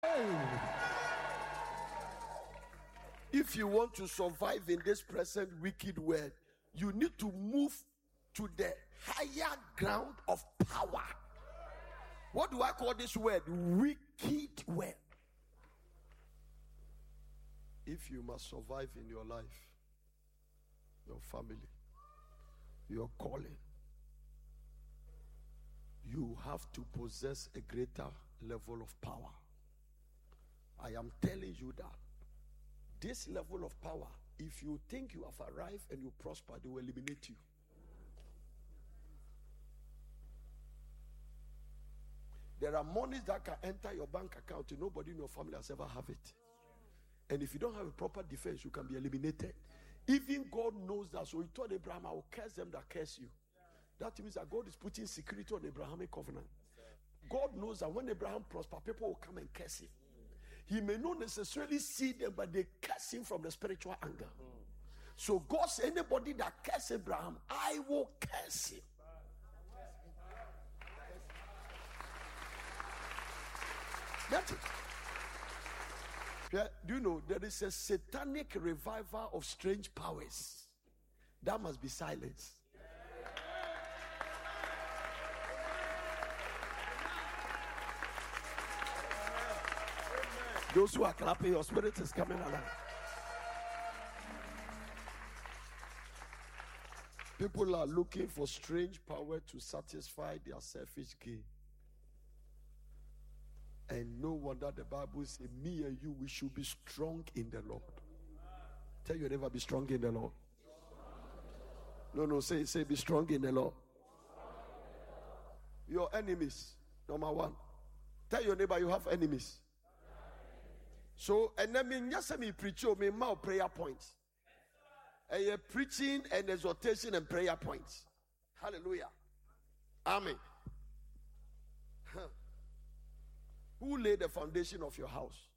If you want to survive in this present wicked world, you need to move to the higher ground of power. What do I call this word? Wicked world. If you must survive in your life, your family, your calling, you have to possess a greater level of power. I am telling you that this level of power, if you think you have arrived and you prosper, they will eliminate you. There are monies that can enter your bank account and nobody in your family has ever have it. And if you don't have a proper defense, you can be eliminated. Even God knows that. So he told Abraham, I will curse them that curse you. That means that God is putting security on the Abrahamic covenant. God knows that when Abraham prospers, people will come and curse him. He may not necessarily see them, but they curse him from the spiritual angle. So God said, anybody that curses Abraham, I will curse him. That's it. Yeah, do you know there is a satanic revival of strange powers that must be silenced? Those who are clapping, your spirit is coming alive. People are looking for strange power to satisfy their selfish gain. And no wonder the Bible says, me and you, we should be strong in the Lord. Tell your neighbor, be strong in the Lord. No, say be strong in the Lord. Your enemies, number one. Tell your neighbor you have enemies. So, and then me just me preach me mouth prayer points. And you're preaching and exhortation and prayer points. Hallelujah. Amen. Who laid the foundation of your house?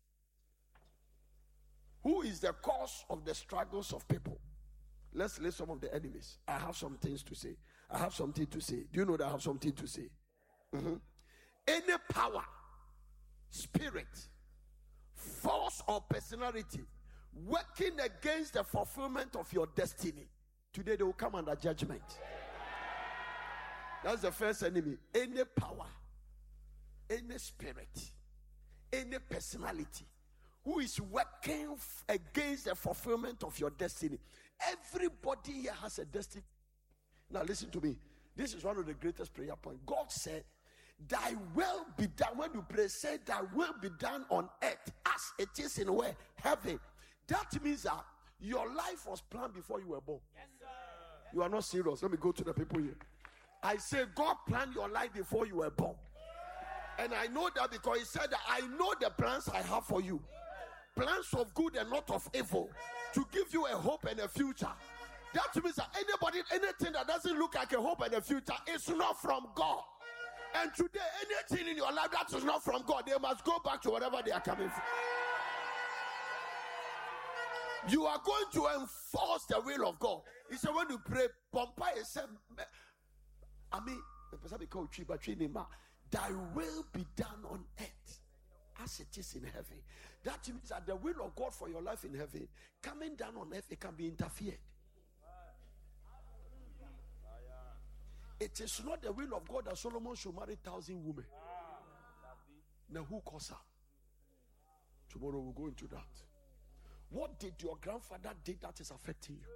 Who is the cause of the struggles of people? Let's list some of the enemies. I have some things to say. I have something to say. Do you know that I have something to say? Any power, spirit, force, or personality working against the fulfillment of your destiny, today they will come under judgment. That's the first enemy. Any power, any spirit, any personality who is working against the fulfillment of your destiny. Everybody here has a destiny. Now listen to me. This is one of the greatest prayer points. God said, thy will be done. When you pray, say thy will be done on earth as it is in where? Heaven. That means that your life was planned before you were born. Yes, sir. You are not serious. Let me go to the people here. I say God planned your life before you were born. And I know that because he said that I know the plans I have for you. Plans of good and not of evil. To give you a hope and a future. That means that anything that doesn't look like a hope and a future is not from God. And today, anything in your life that is not from God, they must go back to wherever they are coming from. You are going to enforce the will of God. He said when you pray, Pompey said, thy will be done on earth as it is in heaven. That means that the will of God for your life in heaven, coming down on earth, it can be interfered. It is not the will of God that Solomon should marry 1,000 women. Now who caused her? Tomorrow we'll go into that. What did your grandfather did that is affecting you?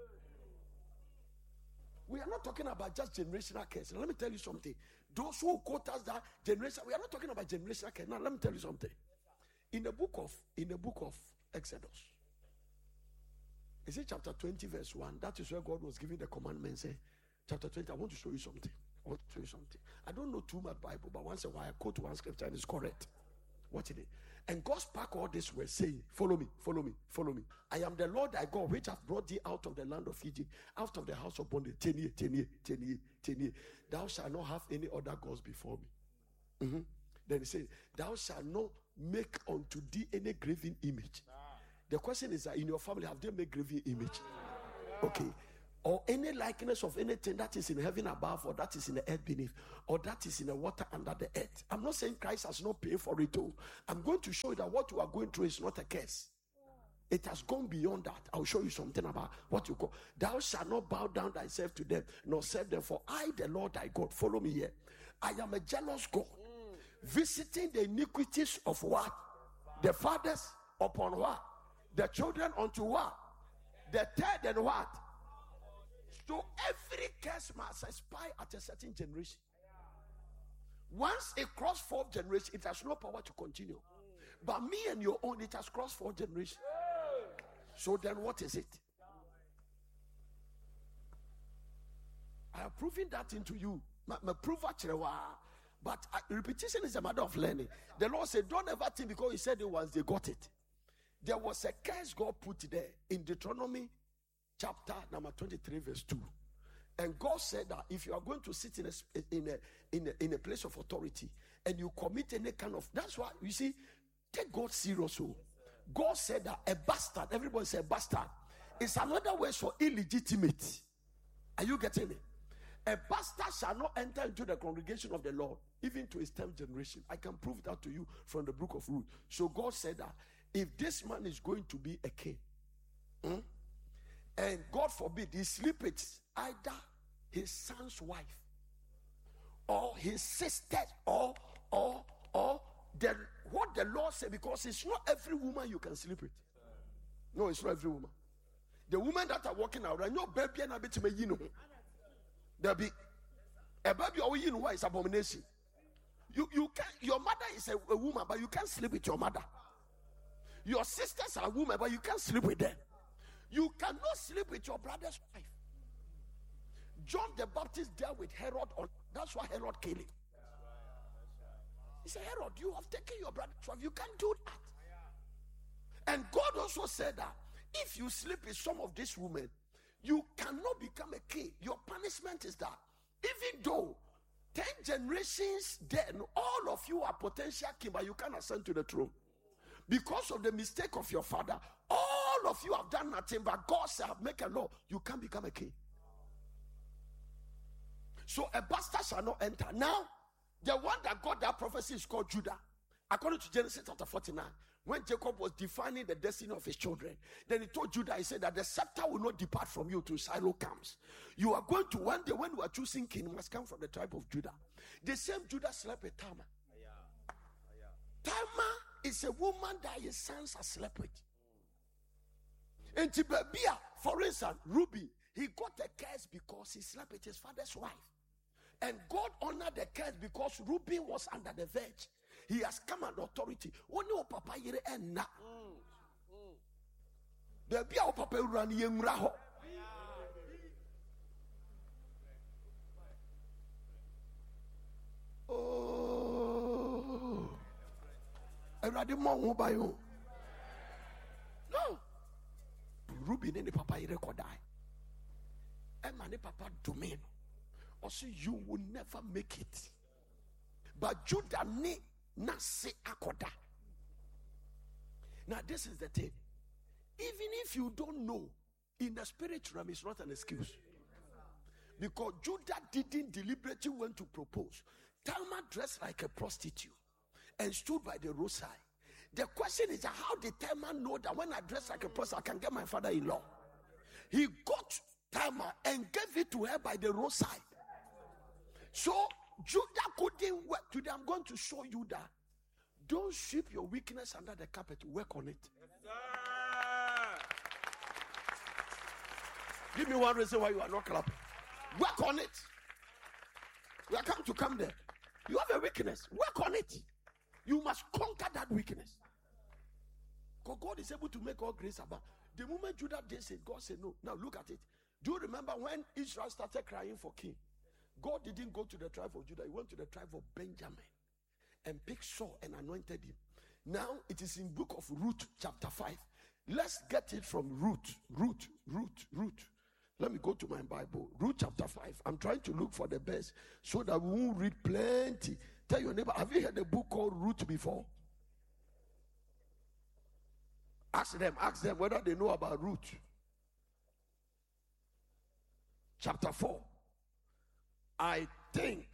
We are not talking about just generational curse. Let me tell you something. Those who quote us that generation, we are not talking about generational curse. Now let me tell you something. In the book of Exodus, is it chapter 20 verse 1? That is where God was giving the commandments. Chapter 20, I want to show you something. I don't know too much Bible, but once in a while I quote one scripture and it's correct. Watch it. And God spoke all this way, saying, follow me, follow me, follow me. I am the Lord thy God, which hath brought thee out of the land of Egypt, out of the house of bondage. 10 years. Thou shalt not have any other gods before me. Then he said, thou shalt not make unto thee any graven image. The question is that in your family, have they made graven image? Okay. or any likeness of anything that is in heaven above, or that is in the earth beneath, or that is in the water under the earth. I'm not saying Christ has not paid for it all. I'm going to show you that what you are going through is not a curse. It has gone beyond that. I'll show you something about what you call, thou shalt not bow down thyself to them, nor serve them, for I, the Lord thy God, follow me here. I am a jealous God, visiting the iniquities of what? The fathers upon what? The children unto what? The third and what? So every curse must expire at a certain generation. Once it crossed 4th generation, it has no power to continue. But me and your own, it has crossed 4 generations. So then what is it? I have proven that into you. But repetition is a matter of learning. The Lord said, don't ever think because he said it once, they got it. There was a curse God put there in Deuteronomy chapter number 23 verse 2. And God said that if you are going to sit in a place of authority and you commit any kind of, that's why you see, take God serious. God said that a bastard, everybody say bastard, is another word for illegitimate. Are you getting it? A bastard shall not enter into the congregation of the Lord, even to his 10th generation. I can prove that to you from the book of Ruth. So God said that if this man is going to be a king, and God forbid he sleep with either his son's wife or his sister or what the Lord said, because it's not every woman you can sleep with. No, it's not every woman. The women that are walking around, no baby and a bit me, you know. There be a baby or you know is abomination. You can, your mother is a woman, but you can't sleep with your mother. Your sisters are women, but you can't sleep with them. You cannot sleep with your brother's wife. John the Baptist dealt with Herod. That's why Herod killed him. He said, Herod, you have taken your brother's wife. You can't do that. And God also said that if you sleep with some of these women, you cannot become a king. Your punishment is that even though 10 generations then all of you are potential king, but you can't ascend to the throne. Because of the mistake of your father, all of you have done nothing, but God said, make a law, you can't become a king. So a bastard shall not enter. Now, the one that got that prophecy is called Judah. According to Genesis chapter 49, when Jacob was defining the destiny of his children, then he told Judah, he said that the scepter will not depart from you till Shiloh comes. You are going to one day, when you are choosing king, must come from the tribe of Judah. The same Judah slept with Tamar. Tamar is a woman that his sons are slept with. And Tibebia, for instance, Ruby, he got a curse because he slept with his father's wife. And God honored the curse because Reuben was under the verge. He has come an authority. Only o papa yere enna. Baby o papa ura ni yenra ho. Oh. Everybody mo wo ba yo. No. Reuben ni papa yere ko die. Emma ni papa domain. Also, you will never make it. But Judah ni nasi akoda. Now, this is the thing. Even if you don't know, in the spirit realm, it's not an excuse. Because Judah didn't deliberately want to propose. Tamar dressed like a prostitute and stood by the roadside. The question is, how did Tamar know that when I dress like a prostitute, I can get my father-in-law? He got Tamar and gave it to her by the roadside. So Judah couldn't work. Today I'm going to show you that don't sweep your weakness under the carpet. Work on it. Yes, give me one reason why you are not clapping. Work on it. We are come to come there. You have a weakness. Work on it. You must conquer that weakness. Because God is able to make all grace abound. The moment Judah did say, God said no. Now look at it. Do you remember when Israel started crying for king? God didn't go to the tribe of Judah. He went to the tribe of Benjamin and picked Saul and anointed him. Now it is in book of Ruth chapter 5. Let's get it from Ruth. Let me go to my Bible. Ruth chapter 5. I'm trying to look for the best so that we won't read plenty. Tell your neighbor, have you heard a book called Ruth before? Ask them whether they know about Ruth. chapter 4. I think.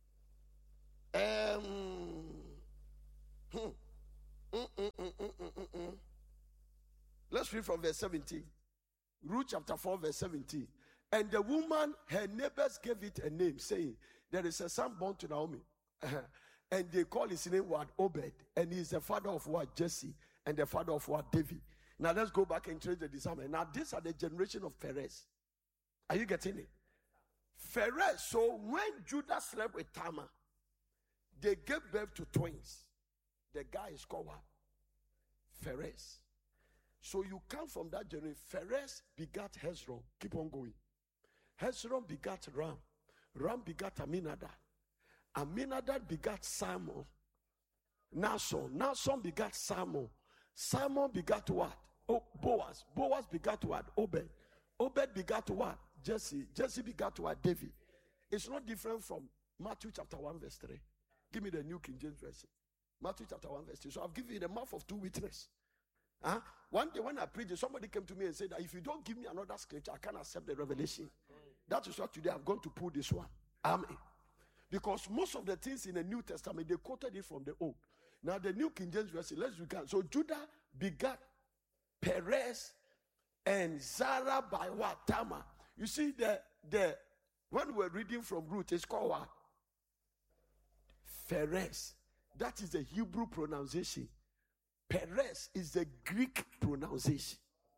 Let's read from verse 17. Ruth chapter 4, verse 17. And the woman, her neighbors gave it a name, saying, there is a son born to Naomi. And they call his name what? Obed. And he is the father of what? Jesse. And the father of what? David. Now let's go back and trace the discernment. Now these are the generation of Perez. Are you getting it? Perez. So when Judah slept with Tamar, they gave birth to twins. The guy is called what? Perez. So you come from that generation. Perez begat Hezron. Keep on going. Hezron begat Ram. Ram begat Aminadab. Aminadab begat Salmon. Nason begat Salmon. Salmon begat what? Oh, Boaz. Boaz begat what? Obed. Obed begat what? Jesse. Jesse begat what? David. It's not different from Matthew chapter 1 verse 3. Give me the New King James Version. Matthew chapter 1 verse 3. So I've given you the mouth of two witnesses. One day when I preached, somebody came to me and said that if you don't give me another scripture, I can't accept the revelation. That is what today I'm going to pull this one. Amen. Because most of the things in the New Testament, they quoted it from the Old. Now the New King James Version, let's begin. So Judah begat Perez and Zara by what? Tamar. You see, the when we're reading from Ruth, it's called what? Perez. That is the Hebrew pronunciation. Perez is the Greek pronunciation.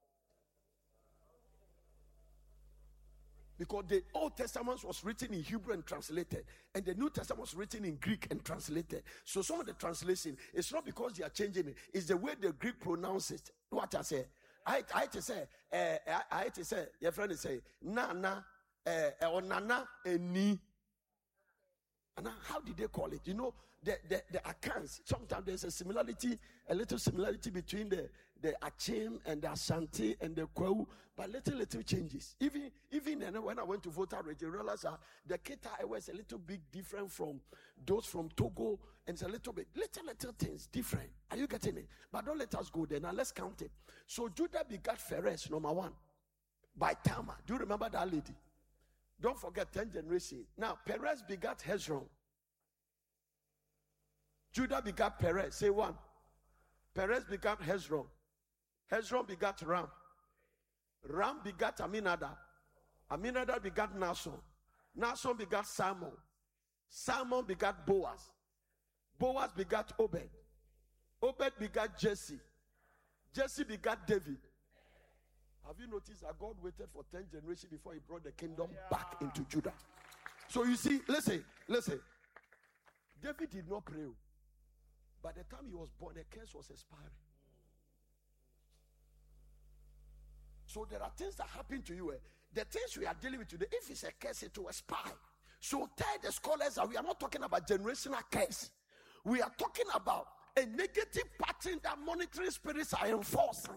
Because the Old Testament was written in Hebrew and translated, and the New Testament was written in Greek and translated. So some of the translation, it's not because they are changing it, it's the way the Greek pronounces it. What I say, I had to say, your friend is saying, nana, or nana, ni. And how did they call it? You know, the accounts, sometimes there's a little similarity between the Achim and the Ashanti and the Kweu, but little changes. Even when I went to Volta region, I realized the Keta was a little bit different from those from Togo, and it's a little bit, little things different. Are you getting it? But don't let us go there. Now let's count it. So Judah begat Perez, number 1, by Tamar. Do you remember that lady? Don't forget 10 generations. Now, Perez begat Hezron. Judah begat Perez. Say 1. Perez begat Hezron. Hezron begat Ram. Ram begat Aminadab. Aminadab begat Nason. Nason begat Salmon. Salmon begat Boaz. Boaz begat Obed. Obed begat Jesse. Jesse begat David. Have you noticed that God waited for 10 generations before he brought the kingdom back into Judah? So you see, listen. David did not pray. By the time he was born, the curse was expiring. So there are things that happen to you. The things we are dealing with today, if it's a curse, it will expire. So tell the scholars that we are not talking about generational curse. We are talking about a negative pattern that monitoring spirits are enforcing.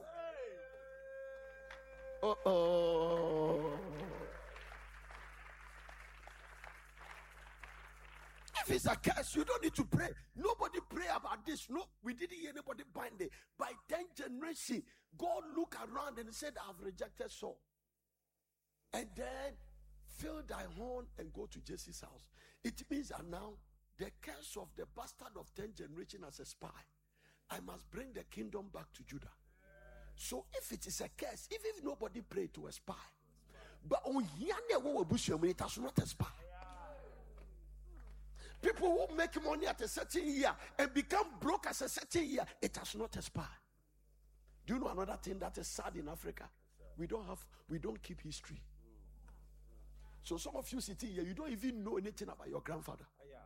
If it's a curse, you don't need to pray. Nobody pray about this. No, we didn't hear anybody bind it. By 10 generations, God looked around and said, I've rejected Saul. And then fill thy horn and go to Jesse's house. It means that now the curse of the bastard of 10 generations as a spy, I must bring the kingdom back to Judah. So if it is a curse, even if nobody prayed to a spy, but on it has not a spy. People who make money at a certain year and become broke at a certain year, it has not a spy. Do you know another thing that is sad in Africa? We don't keep history. So some of you sitting here, you don't even know anything about your grandfather.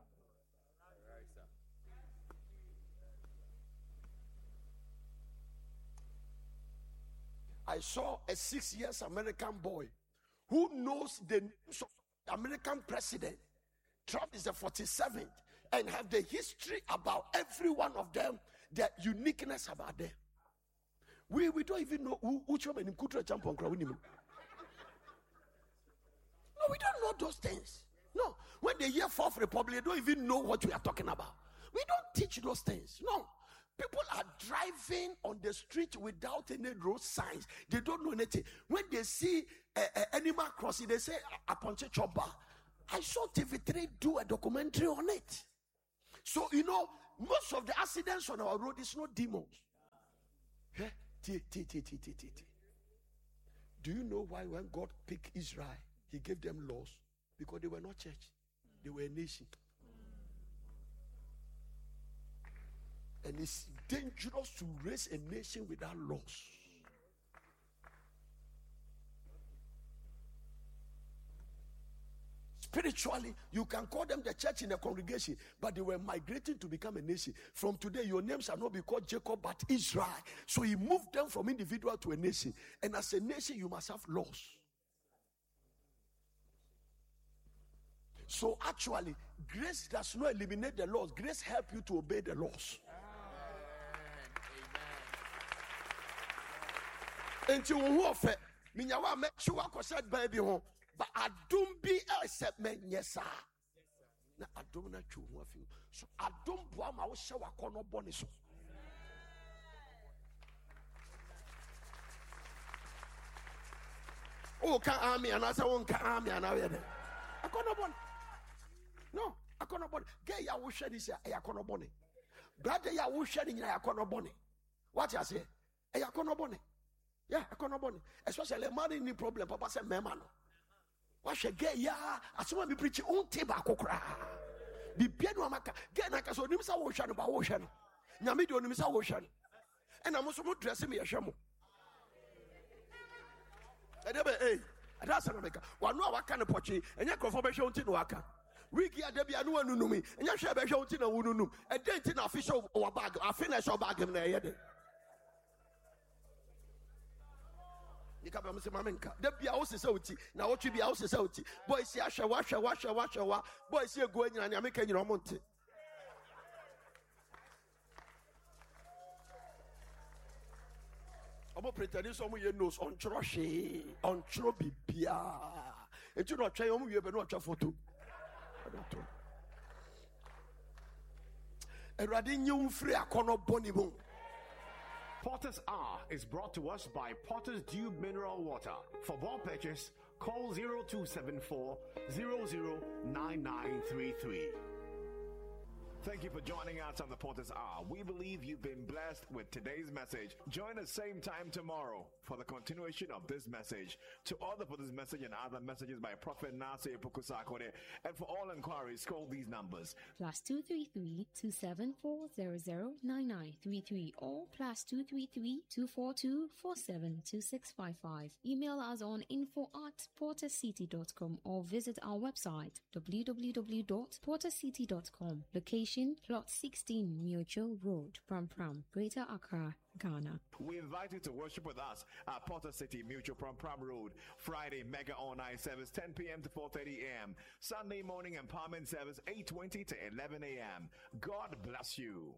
I saw a 6 year American boy who knows the names of the American president. Trump is the 47th and have the history about every one of them, their uniqueness about them. We don't even know which one in Kutra Champon. No, we don't know those things. No, when they hear Fourth Republic, they don't even know what we are talking about. We don't teach those things. No, People are driving on the street without any road signs. They don't know anything. When they see animal crossing, they say, Aponche Choba. I saw TV3 do a documentary on it. So, most of the accidents on our road is not demons. Do you know why when God picked Israel, he gave them laws? Because they were not church. They were a nation. And it's dangerous to raise a nation without laws. Spiritually, you can call them the church in the congregation, but they were migrating to become a nation. From today, your name shall not be called Jacob, but Israel. So he moved them from individual to a nation. And as a nation, you must have laws. So actually, grace does not eliminate the laws. Grace helps you to obey the laws. Enti wo ho ofe minyawa me chiwa kwose baby ho but adom bi except men yesa na adom na twu ho afi so adom boa ma wo hye wakono bone so o kan army ana say won kan army ana we de akono bone no akono bone ge ya wo hwe ni say e akono bone brother ya wo hwe ni nyina akono bone what you say e akono bone. Yeah, I can't bone. Especially money any problem. Papa said, "Memano, what should get ya? As soon as we preach, on table kokra. Be piano amaka. Get na kaso nimsa ocean ba ocean. Nyami do nimsa ocean. And I'm also dressing me a shamu. Hey, that's an America. One no waka na pochi. And ya confirmation unti no waka. Wiki adebi anu anu numi. And ya share be show unti na ununu. And then tin official or bag. I finish your bag na yede. Debi a wose sauti na wotwe bi a wose sauti boys ya hwa boys ya go anyina na make anyina omonte omo pretend so mo ye nose on chro bibia etu no twa omo wie be no twa photo erade nyum free akono boni mu. Potter's Hour is brought to us by Potter's Dew Mineral Water. For more purchase, call 0274 009933. Thank you for joining us on the Potter's Hour. We believe you've been blessed with today's message. Join us same time tomorrow for the continuation of this message. To order for this message and other messages by Prophet Nasir Pukusakode, and for all inquiries, call these numbers. +233 274 009933 or +233 242 472655. Email us on info@portercity.com or visit our website www.portercity.com. Location Plot 16 Mutual Road, Pram Pram, Greater Accra, Ghana. We invite you to worship with us at Potter City Mutual Pram Pram Road. Friday Mega All-Night service 10 p.m. to 4:30 a.m. Sunday morning empowerment service 8:20 to 11 a.m. God bless you.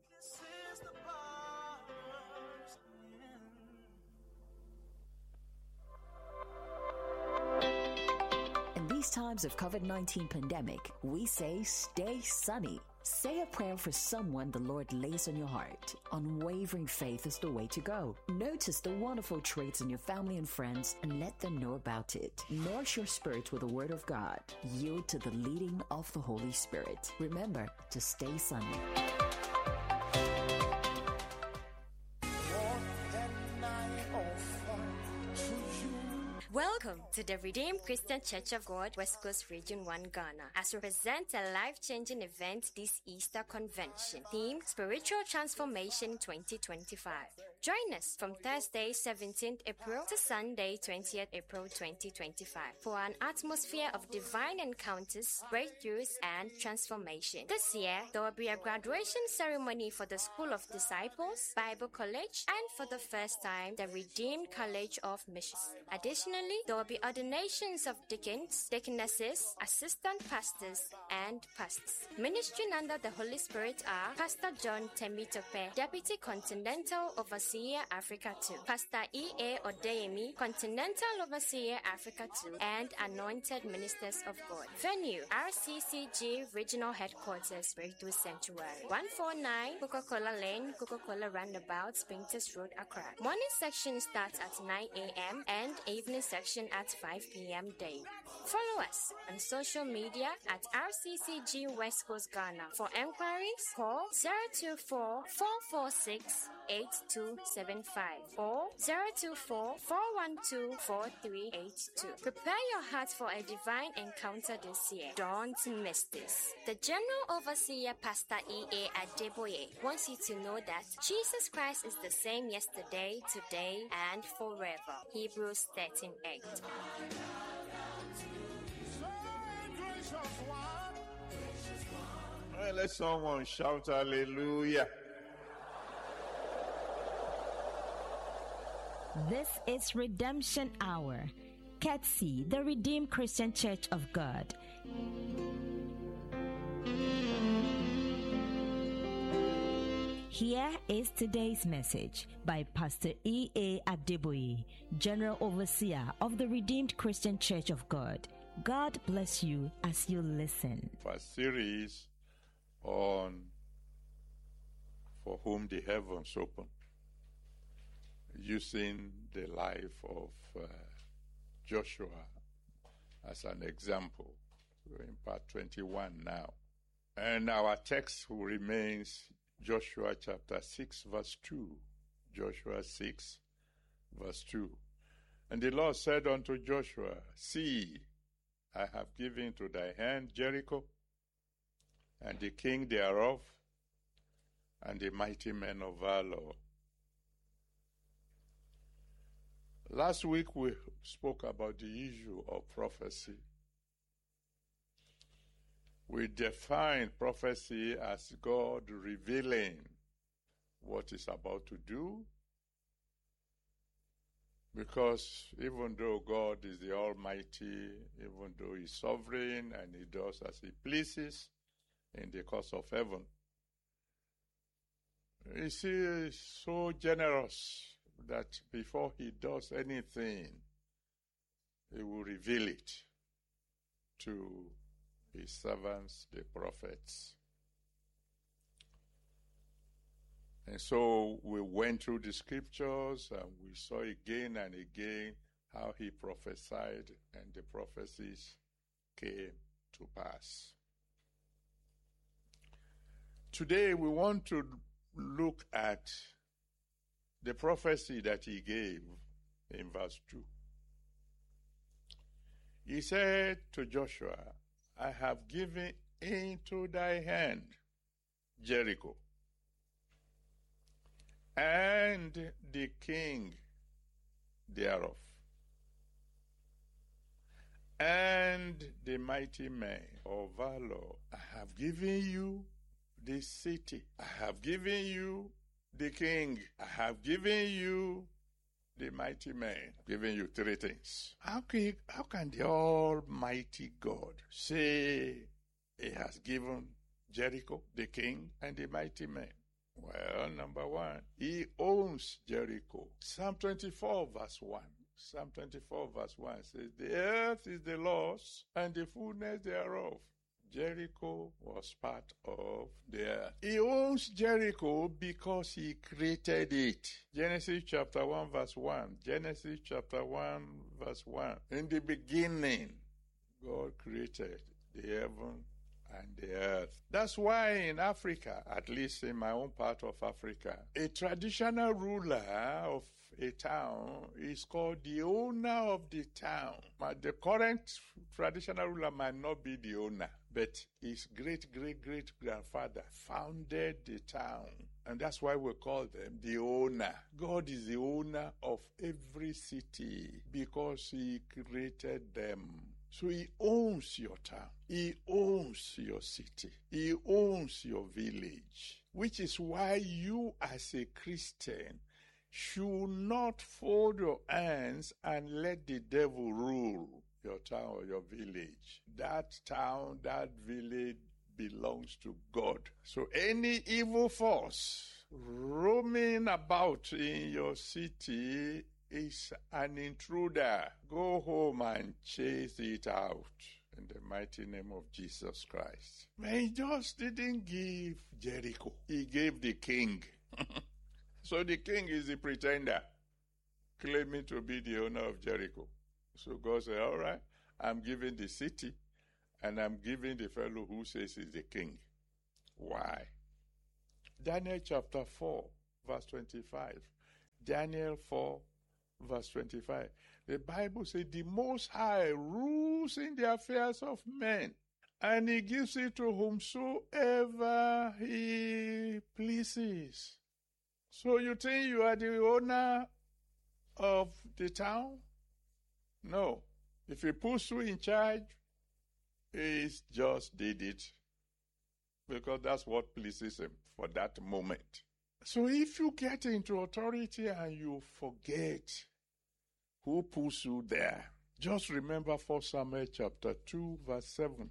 In these times of COVID-19 pandemic, we say stay sunny. Say a prayer for someone the Lord lays on your heart. Unwavering faith is the way to go. Notice the wonderful traits in your family and friends and let them know about it. Nourish your spirit with the Word of God. Yield to the leading of the Holy Spirit. Remember to stay sunny. Welcome to the Redeemed Christian Church of God, West Coast Region 1, Ghana, as we present a life-changing event this Easter Convention, themed Spiritual Transformation 2025. Join us from Thursday 17th April to Sunday 20th April 2025 for an atmosphere of divine encounters, breakthroughs, and transformation. This year, there will be a graduation ceremony for the School of Disciples, Bible College, and for the first time, the Redeemed College of Missions. Additionally, there will be ordinations of deacons, deaconesses, assistant pastors, and pastors. Ministering under the Holy Spirit are Pastor John Temitope, Deputy Continental Overseer Africa 2, Pastor E.A. Odeyemi, Continental Overseer Africa 2, and Anointed Ministers of God. Venue, RCCG Regional Headquarters, Breakthrough Sanctuary, 149 Coca-Cola Lane, Coca-Cola Roundabout, Spintex Road, Accra. Morning section starts at 9 a.m. and evening section at 5 p.m. daily. Follow us on social media at RCCG West Coast Ghana. For enquiries, call 024-446-8275 or 024-412-4382. Prepare your heart for a divine encounter this year. Don't miss this. The General Overseer Pastor E.A. Adeboye wants you to know that Jesus Christ is the same yesterday, today, and forever. Hebrews 13:8. All right, let someone shout hallelujah. This is Redemption Hour. Ketsi, the Redeemed Christian Church of God. Here is today's message by Pastor E.A. Adeboye, General Overseer of the Redeemed Christian Church of God. God bless you as you listen. A series on For Whom the Heavens Open, using the life of Joshua as an example. We're in part 21 now. And our text remains Joshua chapter 6, verse 2. Joshua 6, verse 2. And the Lord said unto Joshua, See, I have given to thy hand Jericho, and the king thereof, and the mighty men of valor. Last week we spoke about the issue of prophecy. We defined prophecy as God revealing what is about to do, because even though God is the Almighty, even though He's sovereign and He does as He pleases in the course of heaven, He is so generous that before He does anything, He will reveal it to His servants, the prophets. And so we went through the scriptures and we saw again and again how He prophesied and the prophecies came to pass. Today we want to look at the prophecy that He gave in verse 2. He said to Joshua, I have given into thy hand Jericho, and the king thereof, and the mighty men of valor. I have given you the city. I have given you the king. I have given you the mighty man. Giving you three things. How can the Almighty God say He has given Jericho, the king, and the mighty man? Well, number one, He owns Jericho. Psalm 24 verse 1. Psalm 24 verse 1 says, the earth is the Lord's and the fullness thereof. Jericho was part of the earth. He owns Jericho because He created it. Genesis chapter 1 verse 1. Genesis chapter 1 verse 1. In the beginning, God created the heaven and the earth. That's why in Africa, at least in my own part of Africa, a traditional ruler of a town is called the owner of the town. But the current traditional ruler might not be the owner, but his great-great-great-grandfather founded the town. And that's why we call them the owner. God is the owner of every city because He created them. So He owns your town. He owns your city. He owns your village. Which is why you as a Christian should not fold your hands and let the devil rule your town or your village. That town, that village belongs to God. So any evil force roaming about in your city is an intruder. Go home and chase it out in the mighty name of Jesus Christ. But he just didn't give Jericho. He gave the king. So the king is the pretender, claiming to be the owner of Jericho. So God said, all right, I'm giving the city, and I'm giving the fellow who says he's the king. Why? Daniel chapter 4, verse 25. Daniel 4, verse 25. The Bible says, the Most High rules in the affairs of men, and he gives it to whomsoever he pleases. So you think you are the owner of the town? No. If he puts you in charge, he just did it because that's what pleases him for that moment. So if you get into authority and you forget who puts you there, just remember 1 Samuel chapter 2 verse 7.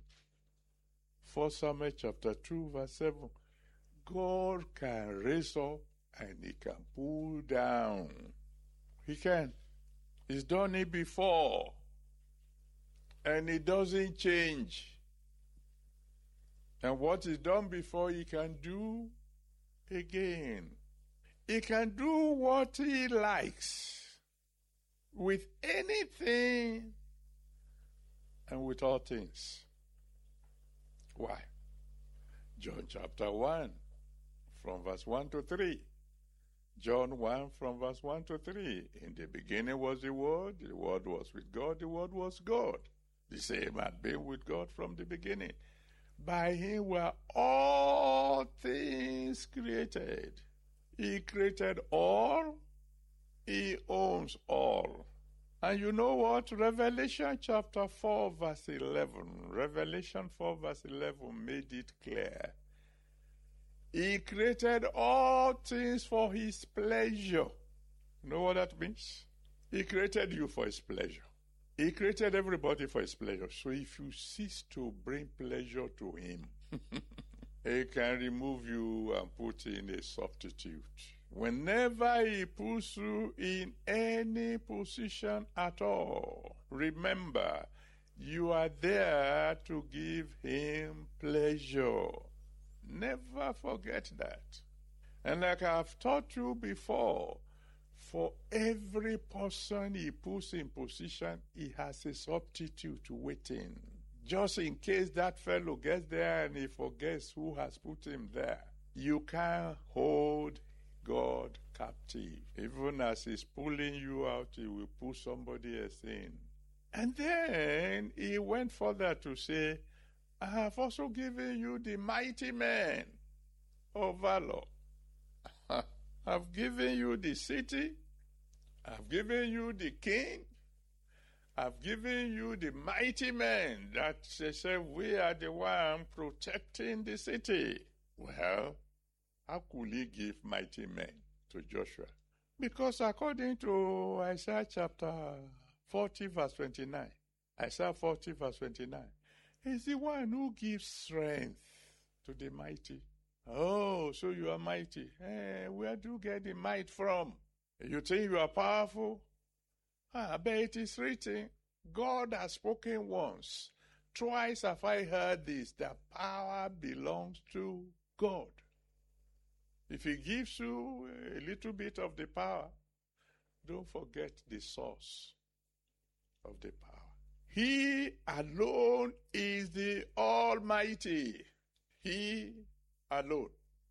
1 Samuel chapter 2 verse 7. God can raise up and he can pull down. He can. He's done it before. And it doesn't change. And what is done before, he can do again. He can do what he likes with anything and with all things. Why? John chapter 1 from verse 1 to 3. John 1 from verse 1 to 3. In the beginning was the Word was with God, the Word was God. The same had been with God from the beginning. By him were all things created. He created all. He owns all. And you know what? Revelation chapter 4 verse 11. Revelation 4 verse 11 made it clear. He created all things for his pleasure. You know what that means? He created you for his pleasure. He created everybody for his pleasure. So if you cease to bring pleasure to him, he can remove you and put in a substitute. Whenever he puts you in any position at all, remember, you are there to give him pleasure. Never forget that. And like I've taught you before, for every person he puts in position, he has a substitute waiting. Just in case that fellow gets there and he forgets who has put him there. You can't hold God captive. Even as he's pulling you out, he will pull somebody else in. And then he went further to say, I have also given you the mighty men of valor. I've given you the city. I've given you the king. I've given you the mighty men that say we are the one protecting the city. Well, how could he give mighty men to Joshua? Because according to Isaiah chapter 40 verse 29, Isaiah 40 verse 29, he's the one who gives strength to the mighty. Oh, so you are mighty. Where do you get the might from? You think you are powerful? But it is written, God has spoken once. Twice have I heard this, that power belongs to God. If he gives you a little bit of the power, don't forget the source of the power. He alone is the Almighty. He alone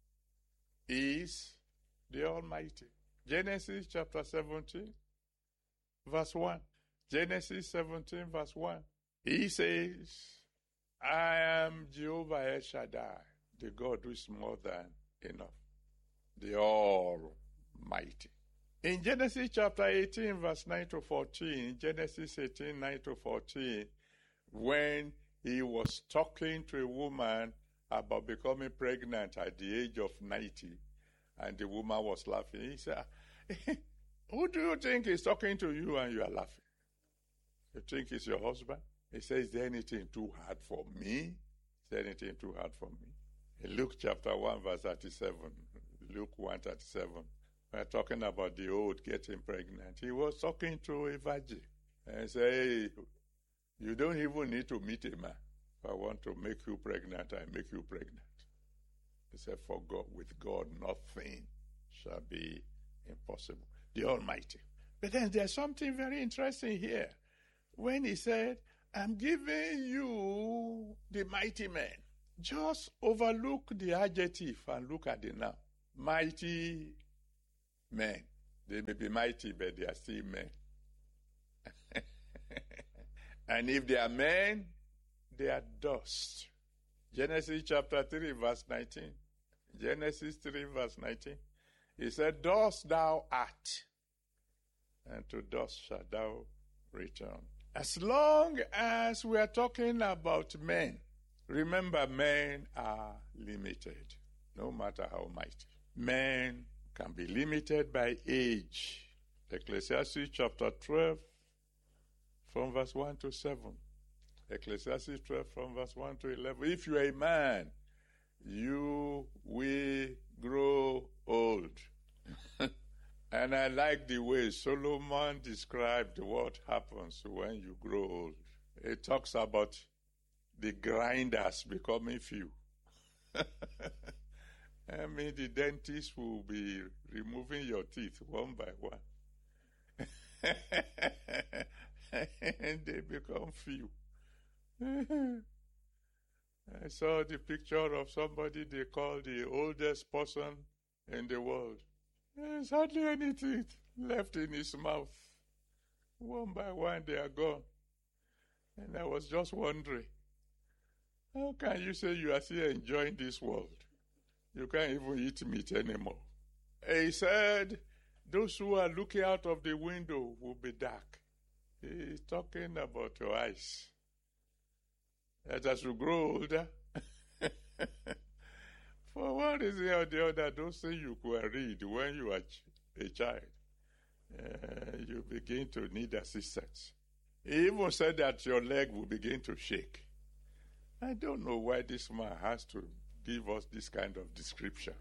is the Almighty. Genesis chapter 17, verse 1. Genesis 17, verse 1. He says, I am Jehovah El Shaddai, the God who is more than enough, the Almighty. In Genesis chapter 18, verse 9 to 14, Genesis 18, 9 to 14, when he was talking to a woman about becoming pregnant at the age of 90, and the woman was laughing, he said, Who do you think is talking to you and you are laughing? You think it's your husband? He says, is there anything too hard for me? Is there anything too hard for me? In Luke chapter 1, verse 37, Luke 1:37, we're talking about the old getting pregnant. He was talking to a virgin and said, hey, you don't even need to meet a man. If I want to make you pregnant, I make you pregnant. He said, for God, with God, nothing shall be impossible. The Almighty. But then there's something very interesting here. When he said, I'm giving you the mighty men. Just overlook the adjective and look at the noun. Mighty men. They may be mighty, but they are still men. And if they are men, they are dust. Genesis chapter 3, verse 19. Genesis 3, verse 19. He said, dust thou art, and to dust shalt thou return. As long as we are talking about men, remember, men are limited, no matter how mighty. Men can be limited by age. Ecclesiastes chapter 12, from verse 1 to 7. Ecclesiastes 12, from verse 1 to 11. If you are a man, you will grow old. And I like the way Solomon described what happens when you grow old. He talks about the grinders becoming few. I mean, the dentist will be removing your teeth one by one. And they become few. I saw the picture of somebody they call the oldest person in the world. There's hardly any teeth left in his mouth. One by one, they are gone. And I was just wondering, how can you say you are still enjoying this world? You can't even eat meat anymore. He said, those who are looking out of the window will be dark. He's talking about your eyes. That as you grow older, for one reason or the other, those things you could read when you are a child, you begin to need assistance. He even said that your leg will begin to shake. I don't know why this man has to give us this kind of description.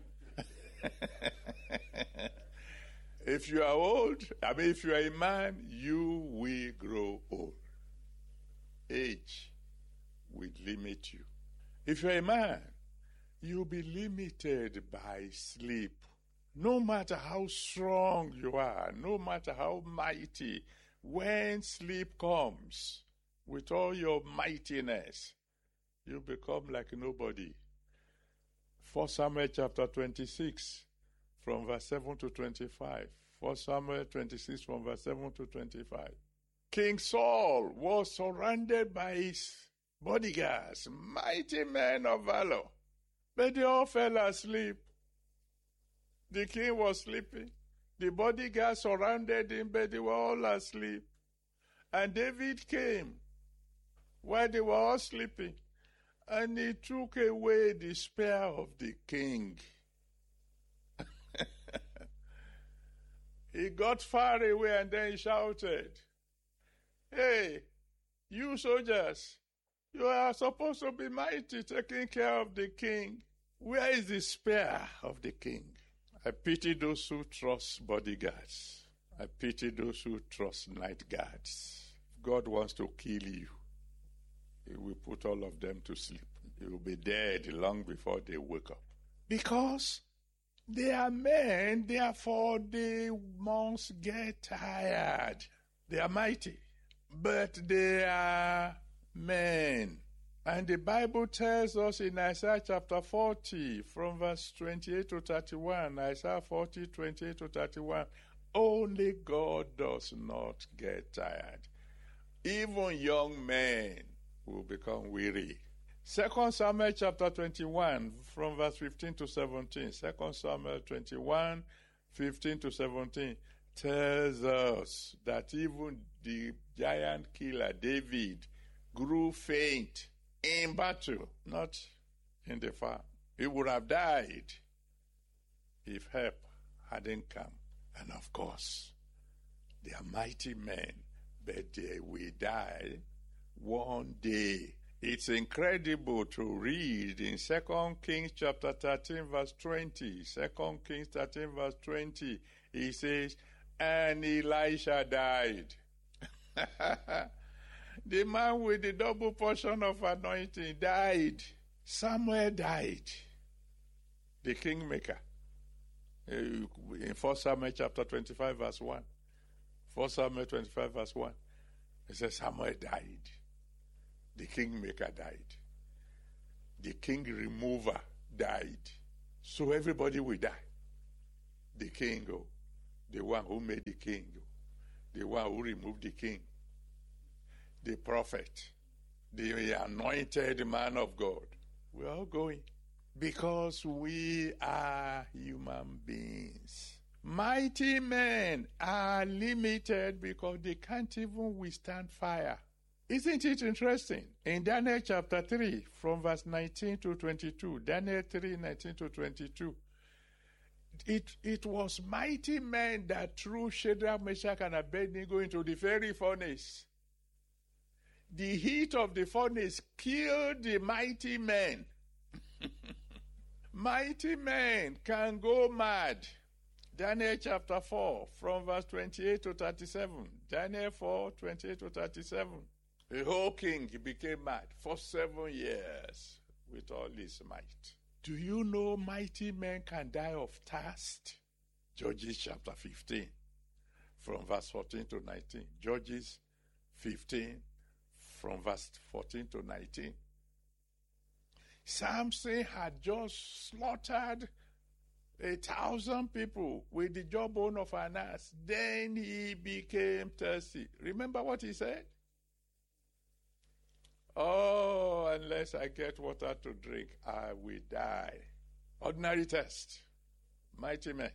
If you are old, if you are a man, you will grow old. Age will limit you. If you are a man, you'll be limited by sleep. No matter how strong you are, no matter how mighty, when sleep comes with all your mightiness, you become like nobody. 1 Samuel chapter 26, from verse 7 to 25. 1 Samuel 26, from verse 7 to 25. King Saul was surrounded by his bodyguards, mighty men of valor. But they all fell asleep. The king was sleeping. The bodyguards surrounded him, but they were all asleep. And David came while they were all sleeping, and he took away the spear of the king. He got far away, and then he shouted, "Hey, you soldiers, you are supposed to be mighty, taking care of the king. Where is the spear of the king?" I pity those who trust bodyguards. I pity those who trust night guards. If God wants to kill you, He will put all of them to sleep. They will be dead long before they wake up. Because they are men, therefore they must get tired. They are mighty, but they are men. And the Bible tells us in Isaiah chapter 40, from verse 28 to 31, Isaiah 40, 28 to 31, only God does not get tired. Even young men will become weary. 2 Samuel chapter 21, from verse 15 to 17. 2 Samuel 21, 15 to 17, tells us that even the giant killer David grew faint in battle, not in the farm. He would have died if help hadn't come. And of Of course, they are mighty men, but they will die one day. It's incredible to read in 2 Kings chapter 13 verse 20. 2 Kings 13 verse 20. He says, and Elisha died. The man with the double portion of anointing died. Samuel died. The kingmaker. In 1 Samuel chapter 25 verse 1. 1 Samuel 25 verse 1. It says Samuel died. The kingmaker died. The king remover died. So everybody will die. The king, the one who made the king, the one who removed the king, the prophet, the anointed man of God. We're all going because we are human beings. Mighty men are limited because they can't even withstand fire. Isn't it interesting? In Daniel chapter 3, from verse 19 to 22, Daniel 3, 19 to 22, it was mighty men that threw Shadrach, Meshach, and Abednego into the very furnace. The heat of the furnace killed the mighty men. Mighty men can go mad. Daniel chapter 4, from verse 28 to 37. Daniel 4, 28 to 37. The whole king became mad for 7 years with all his might. Do you know mighty men can die of thirst? Judges chapter 15, from verse 14 to 19. Judges 15, from verse 14 to 19. Samson had just slaughtered 1,000 people with the jawbone of an ass. Then he became thirsty. Remember what he said? Oh, unless I get water to drink, I will die. Ordinary test. Mighty men.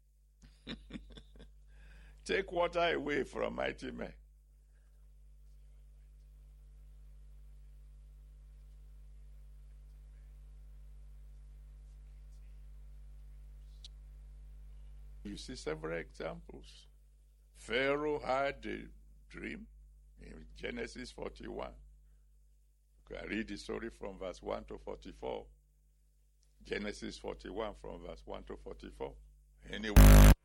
Take water away from mighty men. You see several examples. Pharaoh had a dream in Genesis 41. You can read the story from verse 1 to 44. Genesis 41 from verse 1 to 44. Anyway.